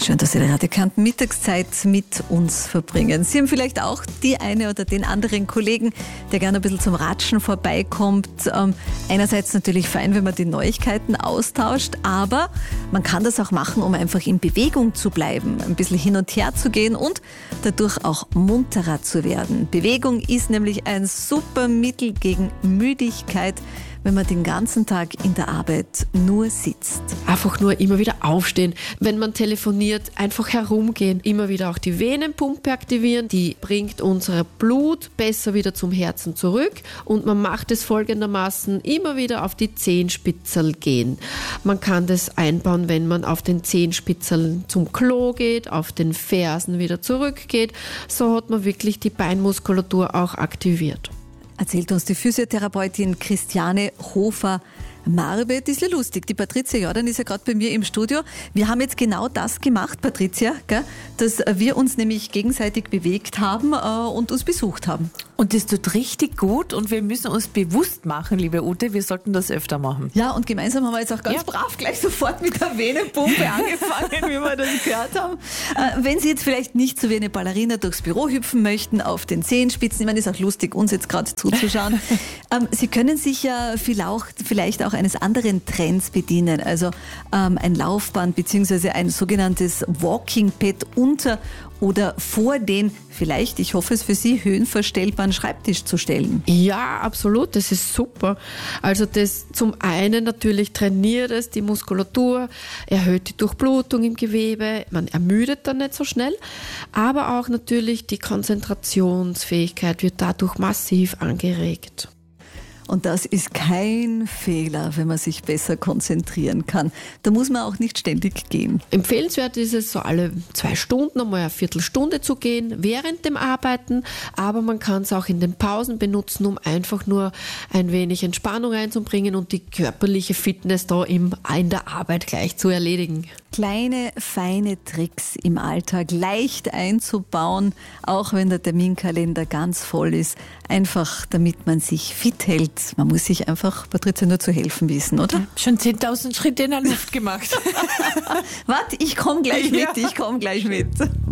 Schön, dass Sie die Radio Kärnten Mittagszeit mit uns verbringen. Sie haben vielleicht auch die eine oder den anderen Kollegen, der gerne ein bisschen zum Ratschen vorbeikommt. Einerseits natürlich fein, wenn man die Neuigkeiten austauscht, aber man kann das auch machen, um einfach in Bewegung zu bleiben, ein bisschen hin und her zu gehen und dadurch auch munterer zu werden. Bewegung ist nämlich ein super Mittel gegen Müdigkeit, wenn man den ganzen Tag in der Arbeit nur sitzt. Einfach nur immer wieder aufstehen. Wenn man telefoniert, einfach herumgehen. Immer wieder auch die Venenpumpe aktivieren. Die bringt unser Blut besser wieder zum Herzen zurück. Und man macht es folgendermaßen: immer wieder auf die Zehenspitzel gehen. Man kann das einbauen, wenn man auf den Zehenspitzeln zum Klo geht, auf den Fersen wieder zurückgeht. So hat man wirklich die Beinmuskulatur auch aktiviert. Erzählt uns die Physiotherapeutin Christiane Hofer-Marbe. Das ist ja lustig. Die Patricia Jordan ist ja gerade bei mir im Studio. Wir haben jetzt genau das gemacht, Patricia, gell? Dass wir uns nämlich gegenseitig bewegt haben und uns besucht haben. Und das tut richtig gut und wir müssen uns bewusst machen, liebe Ute, wir sollten das öfter machen. Ja, und gemeinsam haben wir jetzt auch ganz brav gleich sofort mit der Venenpumpe angefangen, wie wir das gehört haben. Wenn Sie jetzt vielleicht nicht so wie eine Ballerina durchs Büro hüpfen möchten, auf den Zehenspitzen, ich meine, ist auch lustig, uns jetzt gerade zuzuschauen. Sie können sich ja vielleicht auch eines anderen Trends bedienen, also ein Laufband bzw. ein sogenanntes Walking Pad unter oder vor den, vielleicht, ich hoffe es für Sie, höhenverstellbaren Schreibtisch zu stellen. Ja, absolut, das ist super. Also das zum einen natürlich trainiert es die Muskulatur, erhöht die Durchblutung im Gewebe, man ermüdet dann nicht so schnell, aber auch natürlich die Konzentrationsfähigkeit wird dadurch massiv angeregt. Und das ist kein Fehler, wenn man sich besser konzentrieren kann. Da muss man auch nicht ständig gehen. Empfehlenswert ist es, so alle 2 Stunden einmal eine Viertelstunde zu gehen während dem Arbeiten, aber man kann es auch in den Pausen benutzen, um einfach nur ein wenig Entspannung einzubringen und die körperliche Fitness da in der Arbeit gleich zu erledigen. Kleine, feine Tricks im Alltag leicht einzubauen, auch wenn der Terminkalender ganz voll ist, einfach damit man sich fit hält. Man muss sich einfach, Patricia, nur zu helfen wissen, oder? Schon 10.000 Schritte in der Luft gemacht. Warte, ich komme gleich mit.